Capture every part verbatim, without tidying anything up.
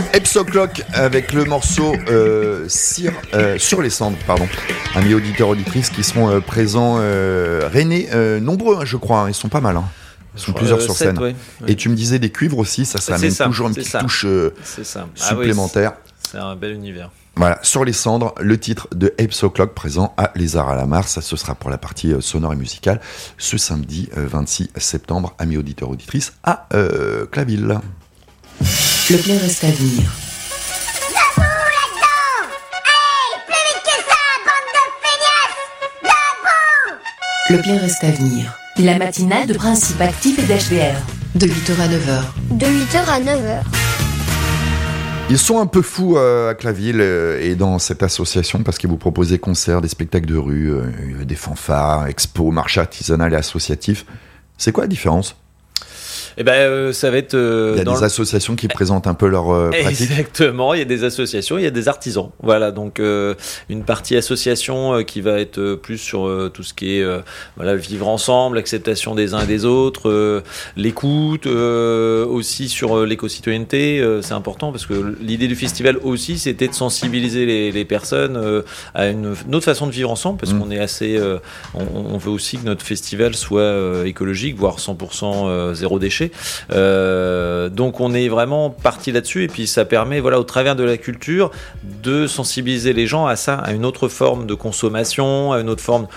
Epsoclock avec le morceau euh, Cire, euh, sur les cendres, pardon. Amis auditeurs, auditrices qui seront euh, présents, euh, René, euh, nombreux, hein, je crois, hein, ils sont pas mal. Hein. Ils sont plusieurs euh, sur sept, scène. Ouais, ouais. Et tu me disais des cuivres aussi, ça, ça amène toujours une petite ça. touche euh, supplémentaire. Ah oui, c'est un bel univers. Voilà, sur les cendres, le titre de Epsoclock présent à Les Arts à la Mare. Ça, ce sera pour la partie euh, sonore et musicale ce samedi euh, vingt-six septembre, amis auditeurs, auditrices, à euh, Claville. Le plein reste à venir. Debout là-dedans! Hey, plus vite que ça, bande de feignasses! Debout! Le plein reste à venir. La matinale de Principe Actif et d'H B R. De huit heures à neuf heures. De huit heures à neuf heures. Ils sont un peu fous euh, à Claville euh, et dans cette association parce qu'ils vous proposent des concerts, des spectacles de rue, euh, des fanfares, expos, marchés artisanal et associatifs. C'est quoi la différence ? Eh ben, euh, ça va être. Euh, il y a dans des le... associations qui présentent un peu leur euh, pratique. Exactement, il y a des associations, il y a des artisans. Voilà, donc euh, une partie association euh, qui va être euh, plus sur euh, tout ce qui est euh, voilà, vivre ensemble, l'acceptation des uns et des autres, euh, l'écoute, euh, aussi sur euh, l'éco-citoyenneté. Euh, c'est important parce que l'idée du festival aussi, c'était de sensibiliser les, les personnes euh, à une, une autre façon de vivre ensemble parce mmh. qu'on est assez. Euh, on, on veut aussi que notre festival soit euh, écologique, voire cent pour cent euh, zéro déchet. Euh, donc on est vraiment parti là-dessus et puis ça permet voilà au travers de la culture de sensibiliser les gens à ça, à une autre forme de consommation, à une autre forme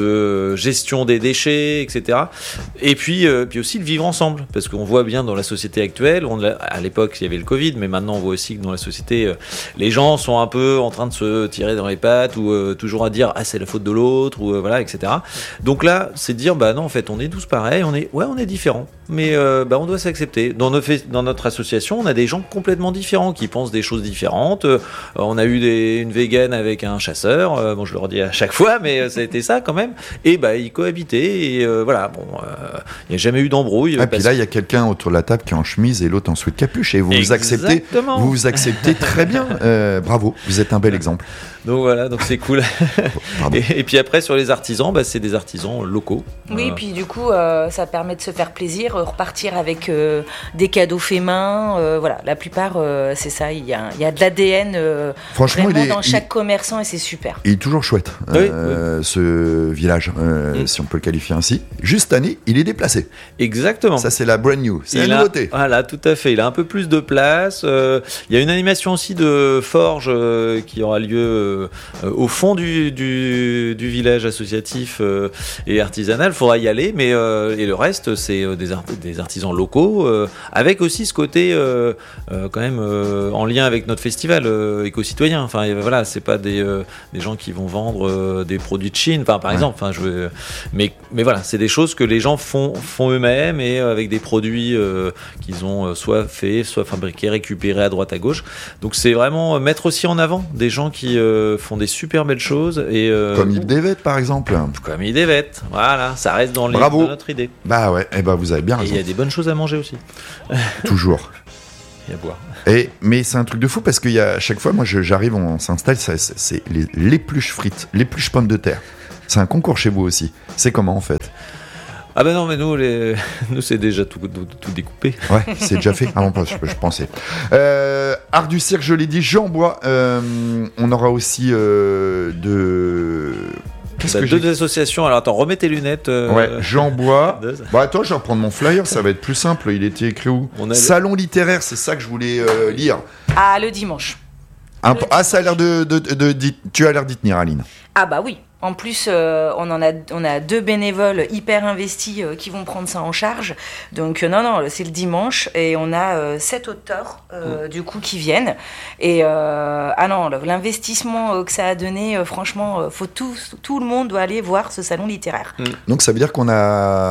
de gestion des déchets, et cetera. Et puis euh, puis aussi le vivre ensemble parce qu'on voit bien dans la société actuelle, on, à l'époque il y avait le Covid, mais maintenant on voit aussi que dans la société euh, les gens sont un peu en train de se tirer dans les pattes ou euh, toujours à dire ah c'est la faute de l'autre ou euh, voilà et cetera. Donc là c'est de dire bah non en fait on est tous pareils, on est ouais on est différents, mais euh, bah, on doit s'accepter. Dans notre, dans notre association, on a des gens complètement différents qui pensent des choses différentes. Euh, on a eu des, une végane avec un chasseur. Euh, bon, je le redis à chaque fois, mais euh, ça a été ça quand même. Et bah, ils cohabitaient. Et euh, voilà, bon, il euh, n'y a jamais eu d'embrouille. Et ah, puis là, il y a quelqu'un autour de la table qui est en chemise et l'autre en sweat capuche. Et vous vous acceptez, vous vous acceptez très bien. Euh, bravo, vous êtes un bel exemple. Donc voilà, donc c'est cool. et, et puis après, sur les artisans, bah, c'est des artisans locaux. Oui, euh... puis du coup, euh, ça permet de se faire plaisir, repartir avec euh, des cadeaux faits main. Euh, voilà, la plupart, euh, c'est ça. Il y a, il y a de l'A D N euh, Franchement, vraiment il est, dans chaque il... commerçant et c'est super. Il est toujours chouette, oui, euh, oui. ce village, euh, mm. si on peut le qualifier ainsi. Juste cette année, il est déplacé. Exactement. Ça, c'est la brand new. C'est il la a, nouveauté. Voilà, tout à fait. Il a un peu plus de place. Euh, il y a une animation aussi de forge euh, qui aura lieu euh, au fond du, du, du village associatif euh, et artisanal. Il faudra y aller, mais euh, et le reste, c'est euh, des, art- des artisans locaux, euh, avec aussi ce côté euh, euh, quand même euh, en lien avec notre festival euh, éco-citoyen. Enfin, voilà, c'est pas des, euh, des gens qui vont vendre euh, des produits de Chine, enfin, par ouais. exemple. Enfin, je veux, mais, mais voilà, c'est des choses que les gens font, font eux-mêmes et euh, avec des produits euh, qu'ils ont euh, soit faits, soit fabriqués, récupérés à droite à gauche. Donc, c'est vraiment euh, mettre aussi en avant des gens qui euh, font des super belles choses. Et, euh, comme Yves Devet, par exemple. Comme Yves Devet, voilà, ça reste dans, les, dans notre idée. Bah ouais, et bah vous avez bien raison. Et il y a des bonnes choses à manger aussi. Toujours. Et à boire. Et, mais c'est un truc de fou parce qu'il y a, à chaque fois, moi je, j'arrive, on s'installe, ça, c'est, c'est les, l'épluche frites, l'épluche pommes de terre. C'est un concours chez vous aussi. C'est comment en fait ? Ah ben non, mais nous, les... nous c'est déjà tout, tout, tout découpé. Ouais, c'est déjà fait. Ah non, je, je pensais. Euh, Art du cirque, je l'ai dit, Jean Bois. Euh, on aura aussi euh, de... Qu'est-ce bah, que deux j'ai... associations. Alors attends, remets tes lunettes. Euh... Ouais, Jean Bois. Bah attends, je vais reprendre mon flyer, ça va être plus simple. Il était écrit où ? On a... Salon littéraire, c'est ça que je voulais euh, lire. Ah, le dimanche. Un... le ah, dimanche. Ça a l'air de, de, de, de, de... Tu as l'air d'y tenir, Aline. Ah bah oui. En plus, euh, on en a, on a deux bénévoles hyper investis euh, qui vont prendre ça en charge. Donc euh, non, non, c'est le dimanche et on a euh, sept auteurs euh, mmh. du coup qui viennent. Et euh, ah non, l'investissement euh, que ça a donné, euh, franchement, euh, faut tout, tout le monde doit aller voir ce salon littéraire. Mmh. Donc ça veut dire qu'on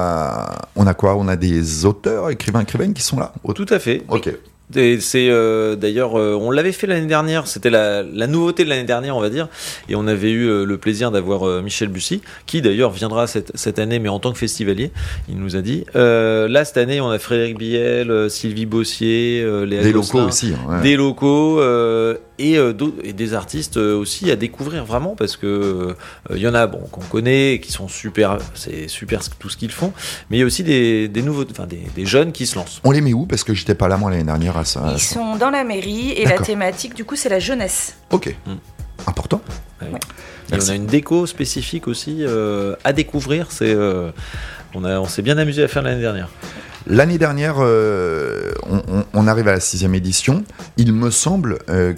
a, on a quoi ? On a des auteurs, écrivains, écrivaines qui sont là ? Tout à fait. Ok. Oui. Et c'est euh, d'ailleurs, euh, on l'avait fait l'année dernière, c'était la, la nouveauté de l'année dernière, on va dire, et on avait eu euh, le plaisir d'avoir euh, Michel Bussy, qui d'ailleurs viendra cette, cette année, mais en tant que festivalier, il nous a dit. Euh, là, cette année, on a Frédéric Biel, euh, Sylvie Bossier, euh, Léa des Gosselin, locaux aussi, ouais. des locaux. Euh, et, euh, et des artistes aussi à découvrir vraiment, parce que il euh, y en a bon qu'on connaît, qui sont super, c'est super tout ce qu'ils font, mais il y a aussi des, des nouveaux, enfin des, des jeunes qui se lancent. On les met où? Parce que j'étais pas là moi l'année dernière à ça. Ils sont dans la mairie et D'accord. la thématique du coup c'est la jeunesse. Ok, mmh. important. Ouais. Ouais. Et on a une déco spécifique aussi euh, à découvrir. C'est, euh, on, a, on s'est bien amusé à faire l'année dernière. L'année dernière, euh, on, on, on arrive à la sixième édition. Il me semble euh,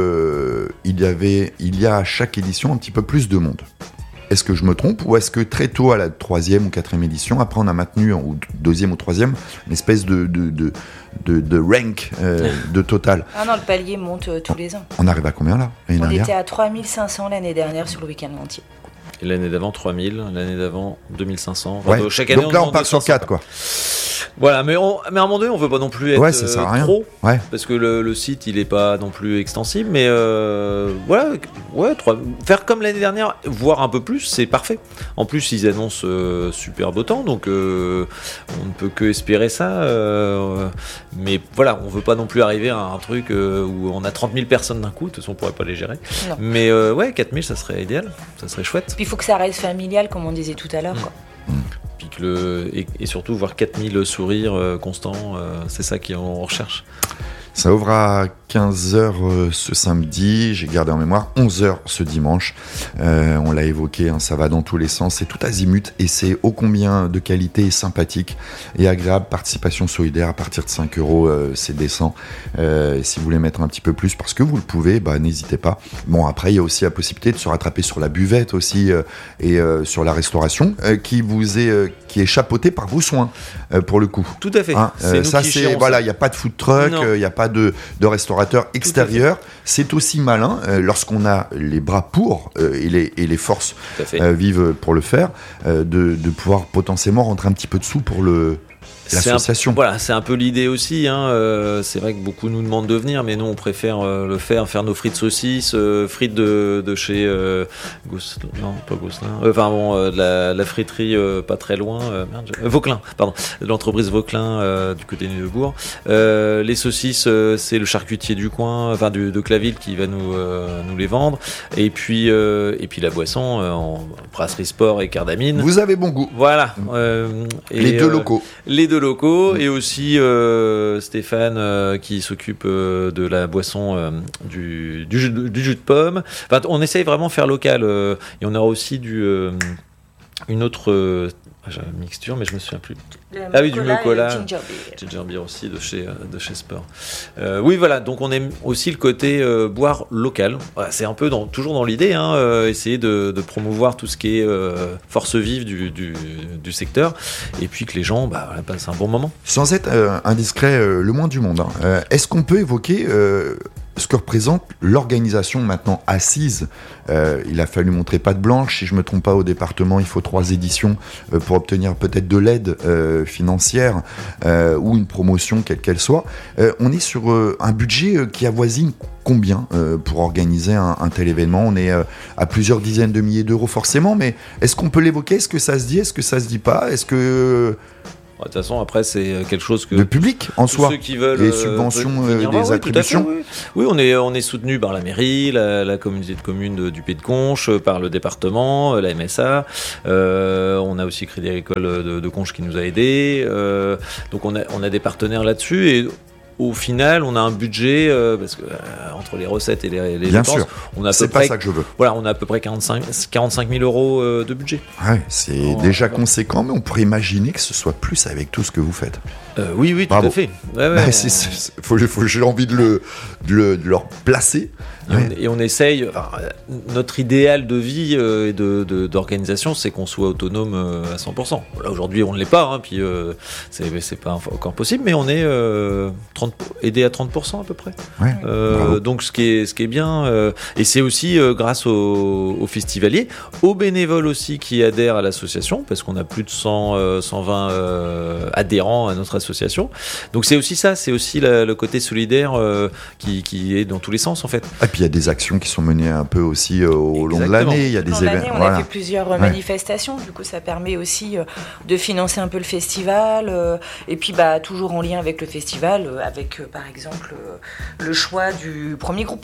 qu'il y avait, il y a à chaque édition un petit peu plus de monde. Est-ce que je me trompe, ou est-ce que très tôt à la troisième ou quatrième édition, après on a maintenu, ou deuxième ou troisième, une espèce de, de, de, de, de rank euh, de total? Ah non, le palier monte euh, tous les ans. On arrive à combien là? On dernière était à trois mille cinq cents l'année dernière sur le week-end entier. Et l'année d'avant trois mille, l'année d'avant deux mille cinq cents. Ouais. Donc, chaque année, Donc là on, on part sur quatre quoi. Voilà, mais, on, mais à un moment donné, on veut pas non plus être ouais, ça sert à rien. trop, ouais. parce que le, le site, il est pas non plus extensible, mais euh, voilà, ouais, trois, faire comme l'année dernière, voire un peu plus, c'est parfait. En plus, ils annoncent euh, super beau temps, donc euh, on ne peut que espérer ça. Euh, mais voilà, on veut pas non plus arriver à un truc euh, où on a trente mille personnes d'un coup, de toute façon, on pourrait pas les gérer. Non. Mais euh, ouais, quatre mille, ça serait idéal, ça serait chouette. Puis il faut que ça reste familial, comme on disait tout à l'heure, mmh. quoi. Mmh. Puis que le, et, et surtout voir quatre mille sourires euh, constants, euh, c'est ça qu'on recherche. Ça ouvre à quinze heures euh, ce samedi, j'ai gardé en mémoire, onze heures ce dimanche. Euh, on l'a évoqué, hein, ça va dans tous les sens, c'est tout azimut et c'est ô combien de qualité et sympathique et agréable. Participation solidaire à partir de cinq euros, euh, c'est décent. Euh, si vous voulez mettre un petit peu plus parce que vous le pouvez, bah, n'hésitez pas. Bon, après, il y a aussi la possibilité de se rattraper sur la buvette aussi euh, et euh, sur la restauration euh, qui vous est, euh, qui est chapeautée par vos soins euh, pour le coup. Tout à fait. Hein, c'est euh, ça, c'est, voilà, il n'y a pas de food truck, il n'y a pas de, de restaurateur extérieur. C'est aussi malin euh, lorsqu'on a les bras pour euh, et, les, et les forces euh, vives pour le faire, euh, de, de pouvoir potentiellement rentrer un petit peu de sous pour le l'association. C'est un, voilà, c'est un peu l'idée aussi. Hein. Euh, c'est vrai que beaucoup nous demandent de venir, mais nous on préfère euh, le faire, faire nos frites saucisses, euh, frites de, de chez euh, Gosselin, non pas Gosselin, euh, enfin bon, euh, de la, la friterie euh, pas très loin, euh, merde, euh, Vauclin, pardon, de l'entreprise Vauclin euh, du côté de Neubourg. Euh, les saucisses, euh, c'est le charcutier du coin, enfin du, de Claville qui va nous euh, nous les vendre. Et puis euh, et puis la boisson euh, en brasserie sport et cardamine. Vous avez bon goût. Voilà. Euh, et, les deux euh, locaux. Les deux locaux, et aussi euh, Stéphane euh, qui s'occupe euh, de la boisson euh, du, du, jus de, du jus de pomme. Enfin, on essaye vraiment de faire local euh, et on aura aussi du, euh, une autre euh, j'ai une mixture mais je me souviens plus. Ah oui, du Mocola, ginger beer. ginger beer aussi de chez, de chez Sport. Euh, oui, voilà, donc on aime aussi le côté euh, boire local. Voilà, c'est un peu dans, toujours dans l'idée, hein, euh, essayer de, de promouvoir tout ce qui est euh, force vive du, du, du secteur, et puis que les gens bah, voilà, passent un bon moment. Sans être euh, indiscret, euh, le moins du monde, hein. euh, est-ce qu'on peut évoquer euh, ce que représente l'organisation maintenant assise? euh, Il a fallu montrer patte blanche, si je ne me trompe pas, au département, il faut trois éditions euh, pour obtenir peut-être de l'aide euh, financière euh, ou une promotion quelle qu'elle soit. Euh, on est sur euh, un budget euh, qui avoisine combien euh, pour organiser un, un tel événement? On est euh, à plusieurs dizaines de milliers d'euros forcément, mais est-ce qu'on peut l'évoquer? Est-ce que ça se dit? Est-ce que ça se dit pas? Est-ce que... De toute façon, après, c'est quelque chose que... Le public, en soi. Ceux qui veulent... Les subventions, euh, des oui, attributions. Fait, oui. oui, on est, on est soutenu par la mairie, la, la communauté de communes de, du Pays de Conches, par le département, la M S A. Euh, on a aussi Crédit Agricole de, de Conches qui nous a aidés. Euh, donc, on a, on a des partenaires là-dessus. Et au final, on a un budget, euh, parce que euh, entre les recettes et les, les Bien dépenses, sûr. on a à c'est peu près, pas ça que je veux. Voilà, on a à peu près quarante-cinq mille euros euh, de budget. Ouais, c'est oh, déjà ouais. conséquent, mais on pourrait imaginer que ce soit plus avec tout ce que vous faites. Euh, oui, oui, tout Bravo. à fait. Ouais, ouais, bah, on... c'est, c'est, faut, faut, j'ai envie de le, de le, de le replacer. Et, ouais. on, et on essaye. Enfin, notre idéal de vie euh, et de, de, d'organisation, c'est qu'on soit autonome euh, à cent pour cent. Là, aujourd'hui, on ne l'est pas, hein, puis euh, c'est, c'est pas encore possible, mais on est euh, trente, aidé à trente pour cent à peu près. Ouais, euh, donc, ce qui est, ce qui est bien. Euh, et c'est aussi euh, grâce aux, aux festivaliers, aux bénévoles aussi qui adhèrent à l'association, parce qu'on a plus de cent, euh, cent vingt euh, adhérents à notre association. Association. Donc c'est aussi ça, c'est aussi la, le côté solidaire euh, qui, qui est dans tous les sens en fait. Et puis il y a des actions qui sont menées un peu aussi euh, au Exactement. long de l'année. Il y a des événements. On voilà. a fait plusieurs ouais. manifestations. Du coup, ça permet aussi euh, de financer un peu le festival. Euh, et puis, bah, toujours en lien avec le festival, euh, avec euh, par exemple euh, le choix du premier groupe.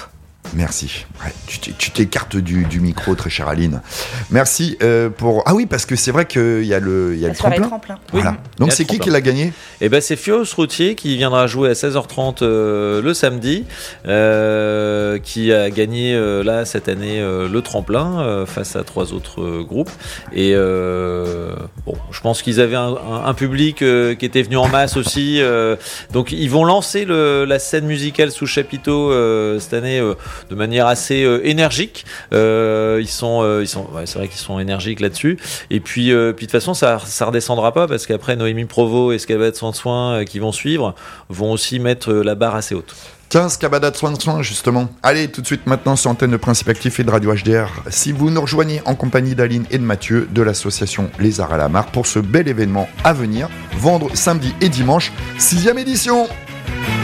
Merci. Ouais, tu, tu t'écartes du, du micro, très chère Aline. Merci euh, pour. Ah oui, parce que c'est vrai qu'il y a le, il y a La le soirée tremplin. tremplin. Voilà. Oui. Donc Il y a c'est le qui tremplin. qui l'a gagné? Eh ben c'est Fios Routier qui viendra jouer à seize heures trente euh, le samedi, euh, qui a gagné euh, là cette année euh, le tremplin euh, face à trois autres euh, groupes. Et euh, bon, je pense qu'ils avaient un, un, un public euh, qui était venu en masse aussi. Euh, donc ils vont lancer le, la scène musicale sous chapiteau euh, cette année euh, de manière assez euh, énergique. Euh, ils sont, euh, ils sont, ouais, c'est vrai qu'ils sont énergiques là-dessus. Et puis, euh, puis de toute façon, ça, ça redescendra pas parce qu'après Noémie Provost et Scabad Sans Soin euh, qui vont suivre vont aussi mettre euh, la barre assez haute. Tiens, Scabada de soin de soin, justement. Allez, tout de suite maintenant sur Antenne de Principe Actif et de Radio H D R. Si vous nous rejoignez en compagnie d'Aline et de Mathieu de l'association Les Arts à la Mare pour ce bel événement à venir, vendre samedi et dimanche, sixième édition.